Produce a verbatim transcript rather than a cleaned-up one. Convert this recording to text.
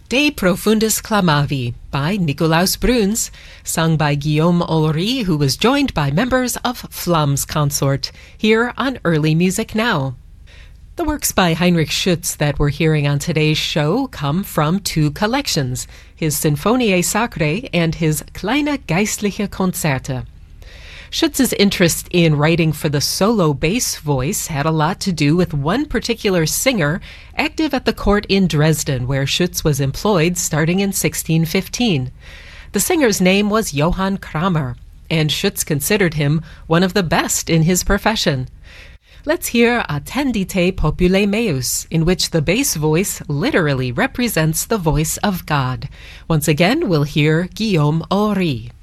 De Profundis Clamavi by Nicolaus Bruns, sung by Guillaume Olry, who was joined by members of Flamm's Consort, here on Early Music Now. The works by Heinrich Schütz that we're hearing on today's show come from two collections, his Sinfoniae Sacrae and his Kleine Geistliche Konzerte. Schütz's interest in writing for the solo bass voice had a lot to do with one particular singer active at the court in Dresden, where Schütz was employed starting in sixteen fifteen. The singer's name was Johann Kramer, and Schütz considered him one of the best in his profession. Let's hear Attendite Popule Meus, in which the bass voice literally represents the voice of God. Once again, we'll hear Guillaume Olry.